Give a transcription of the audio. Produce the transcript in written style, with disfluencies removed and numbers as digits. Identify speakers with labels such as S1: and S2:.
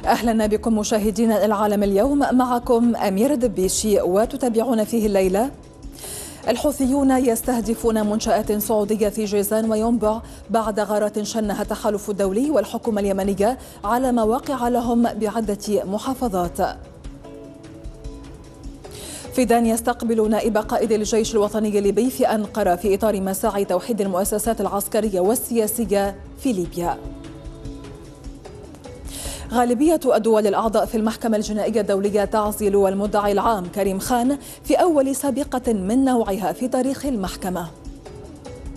S1: أهلا بكم مشاهدينا العالم اليوم، معكم أمير دبيشي وتتابعون فيه الليلة. الحوثيون يستهدفون منشآت سعودية في جيزان وينبع بعد غارات شنها التحالف الدولي والحكومة اليمنية على مواقع لهم بعدة محافظات. فيدان يستقبل نائب قائد الجيش الوطني الليبي في أنقرة في إطار مساعي توحيد المؤسسات العسكرية والسياسية في ليبيا. غالبية الدول الأعضاء في المحكمة الجنائية الدولية تعزل المدعي العام كريم خان في أول سابقة من نوعها في تاريخ المحكمة.